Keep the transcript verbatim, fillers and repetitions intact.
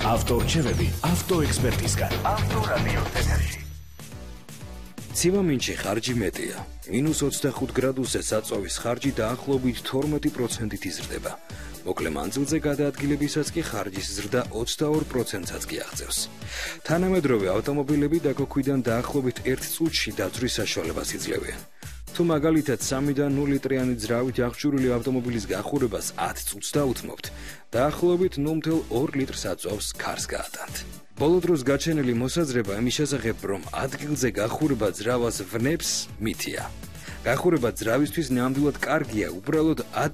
ავტორჩევები ავტოექსპერტისგან. ავტორადიო ეთერში. Ცივა-მინჩი ხარჯი მეტია. მინუს ოცდახუთ გრადუსზე საწვავის ხარჯი დაახლოებით თორმეტი პროცენტით იზრდება. მოკლე მანძილზე გადაადგილებისაც კი ხარჯის ზრდა ოცდაორ პროცენტსაც კი აღწევს. თანამედროვე ავტომობილები დაგოქვიდან დაახლოებით ერთ წუთში დაძვრის საშუალებას იძლევიან. თუ მაგალითად სამიდან ნულ ლიტრიანი ძრავით აღჭურვილი ავტომობილის გახურებას ათ წუთს დაუთმობთ, დაახლოებით ნულ ათი ლიტრს აწვავს ქარს გაატანთ. ბოლო დროს გაჩენილი მოსაზრება იმის შესახებ, რომ ადგილზე გახურება ძრავას ვნებს, მითია. გახურება ძრავისთვის ნამდვილად კარგია, უბრალოდ